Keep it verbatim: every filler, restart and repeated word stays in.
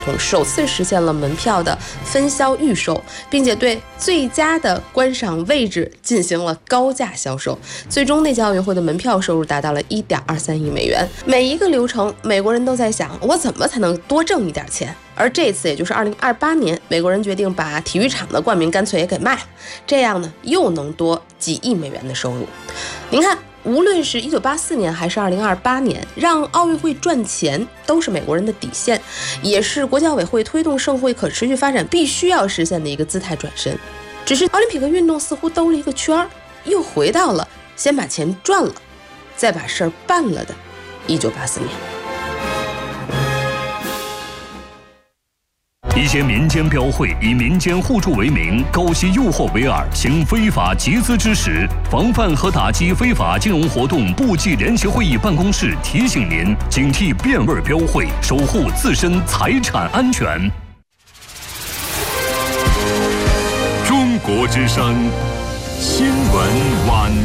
首次实现了门票的分销预售，并且对最佳的观赏位置进行了高价销售。最终，那届奥运会的门票收入达到了 一点二三亿美元。每一个流程，美国人都在想，我怎么才能多挣一点钱？而这次，也就是二零二八年，美国人决定把体育场的冠名干脆也给卖了，这样呢，又能多几亿美元的收入。您看。无论是一九八四年还是二零二八年，让奥运会赚钱都是美国人的底线，也是国际奥委会推动盛会可持续发展必须要实现的一个姿态转身。只是奥林匹克运动似乎兜了一个圈，又回到了先把钱赚了，再把事儿办了的一九八四年。 一些民间标会以民间互助为名，高息诱惑为饵，行非法集资之实。防范和打击非法金融活动部际联席会议办公室提醒您：警惕变味标会，守护自身财产安全。中国之声新闻晚。